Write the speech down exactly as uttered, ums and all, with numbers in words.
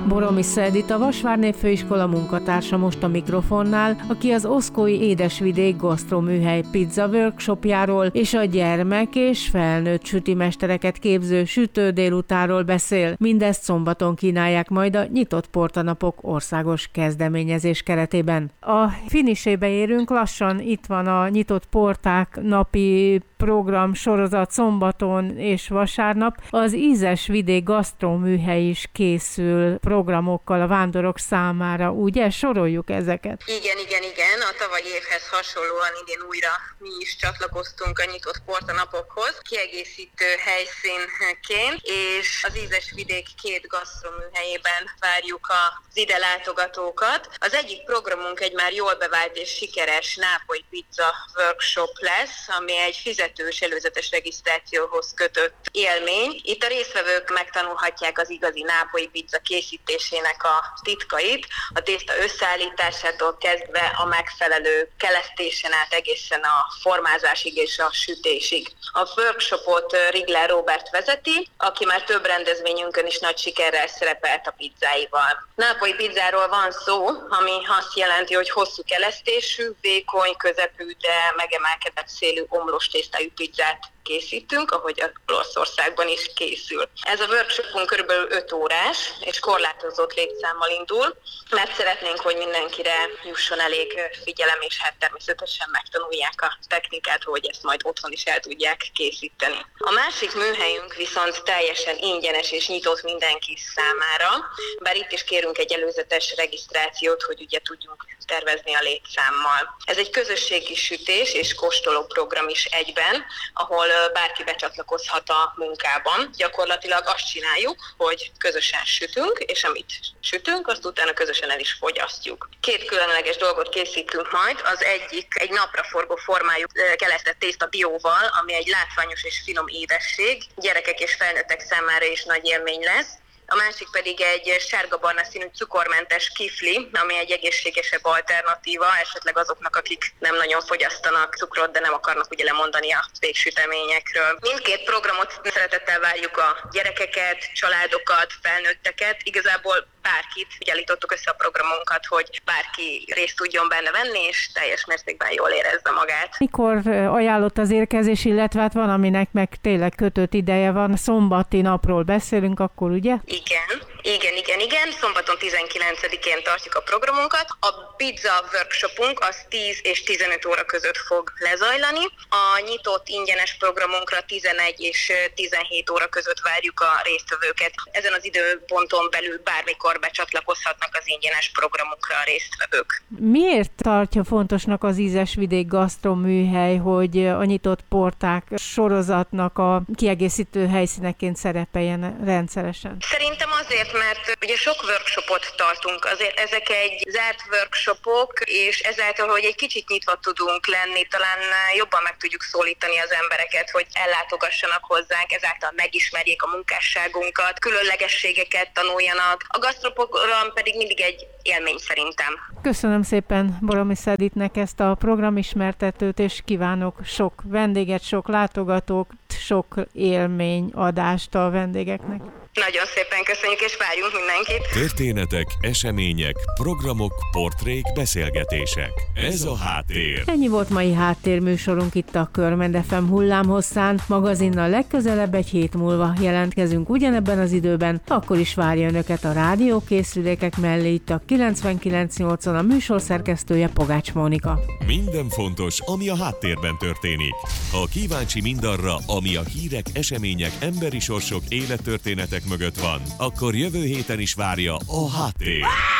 Boromisza Edit, a Vasvárné Főiskola munkatársa most a mikrofonnál, aki az Oszkói Édesvidék Gasztroműhely pizza workshopjáról és a gyermek és felnőtt sütimestereket képző sütő délutáról beszél. Mindezt szombaton kínálják majd a Nyitott Portanapok országos kezdeményezés keretében. A finisébe érünk, lassan itt van a Nyitott Porták napi program sorozat szombaton és vasárnap. Az Ízesvidék Gasztroműhely is készül programokkal a vándorok számára, ugye? Soroljuk ezeket. Igen, igen, igen. A tavalyi évhez hasonlóan idén újra mi is csatlakoztunk a Nyitott Portanapokhoz, kiegészítő helyszínként, és az Ízesvidék két gasztroműhelyében várjuk az ide látogatókat. Az egyik programunk egy már jól bevált és sikeres nápolyi pizza workshop lesz, ami egy fizetős előzetes regisztrációhoz kötött élmény. Itt a résztvevők megtanulhatják az igazi nápolyi pizza készítésének a titkait, a tészta összeállításától kezdve a megfelelő kelesztésen át egészen a formázásig és a sütésig. A workshopot Rigler Róbert vezeti, aki már több rendezvényünkön is nagy sikerrel szerepelt a pizzáival. Nápolyi pizzáról van szó, ami azt jelenti, hogy hosszú kelesztésű, vékony, közepű, de megemelkedett szélű omlós tésztájú pizzát készítünk, ahogy a Olaszországban is készül. Ez a workshopunk körülbelül öt órás, és korlátozott létszámmal indul, mert szeretnénk, hogy mindenkire jusson elég figyelem, és hát természetesen megtanulják a technikát, hogy ezt majd otthon is el tudják készíteni. A másik műhelyünk viszont teljesen ingyenes és nyitott mindenki számára, bár itt is kérünk egy előzetes regisztrációt, hogy ugye tudjunk tervezni a létszámmal. Ez egy közösségi sütés és kóstoló program is egyben, ahol bárki becsatlakozhat a munkában. Gyakorlatilag azt csináljuk, hogy közösen sütünk, és amit sütünk, azt utána közösen el is fogyasztjuk. Két különleges dolgot készítünk majd. Az egyik egy napraforgó formájú kelesztett tészta bióval, ami egy látványos és finom édesség. Gyerekek és felnőttek számára is nagy élmény lesz. A másik pedig egy sárga-barna színű cukormentes kifli, ami egy egészségesebb alternatíva, esetleg azoknak, akik nem nagyon fogyasztanak cukrot, de nem akarnak ugye lemondani a végsüteményekről. Mindkét programot szeretettel várjuk a gyerekeket, családokat, felnőtteket, igazából bárkit, ugye állítottuk össze a programunkat, hogy bárki részt tudjon benne venni, és teljes mértékben jól érezze magát. Mikor ajánlott az érkezés, illetve hát van, aminek meg tényleg kötött ideje van, szombati napról beszélünk akkor, ugye? Igen, igen, igen, igen. Szombaton tizenkilencedikén tartjuk a programunkat. A pizza workshopunk az tíz és tizenöt óra között fog lezajlani. A nyitott ingyenes programunkra tizenegy és tizenhét óra között várjuk a résztvevőket. Ezen az időponton belül bármikor becsatlakozhatnak az ingyenes programunkra a résztvevők. Miért tartja fontosnak az Ízesvidék Gasztroműhely, hogy a Nyitott Porták sorozatnak a kiegészítő helyszíneként szerepeljen rendszeresen? Szerintem azért, mert ugye sok workshopot tartunk, azért ezek egy zárt workshopok, és ezáltal, hogy egy kicsit nyitva tudunk lenni, talán jobban meg tudjuk szólítani az embereket, hogy ellátogassanak hozzánk, ezáltal megismerjék a munkásságunkat, különlegességeket tanuljanak. A gasztroprogram pedig mindig egy élmény szerintem. Köszönöm szépen Boromisza Editnek ezt a programismertetőt, és kívánok sok vendéget, sok látogatót, sok élményadást a vendégeknek. Nagyon szépen köszönjük, és várjunk mindenkit. Történetek, események, programok, portrék, beszélgetések. Ez a Háttér. Ennyi volt mai háttérműsorunk itt a Körmend ef em hullámhosszán. Magazinnal legközelebb egy hét múlva jelentkezünk ugyanebben az időben, akkor is várja önöket a rádiókészülékek mellé itt a kilencvenkilenc nyolcon a műsorszerkesztője Pogács Mónika. Minden fontos, ami a háttérben történik. Ha kíváncsi mindarra, ami a hírek, események, emberi sorsok, élettörténetek mögött van, akkor jövő héten is várja a Háttér.